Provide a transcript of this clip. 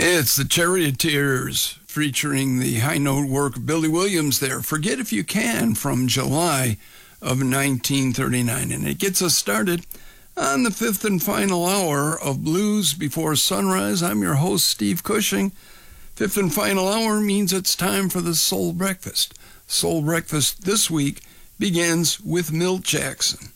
It's the Charioteers featuring the high note work of Billy Williams there, Forget If You Can, from July of 1939. And it gets us started on the fifth and final hour of Blues Before Sunrise. I'm your host, Steve Cushing. Fifth and final hour means it's time for the Soul Breakfast. Soul Breakfast this week begins with Milt Jackson.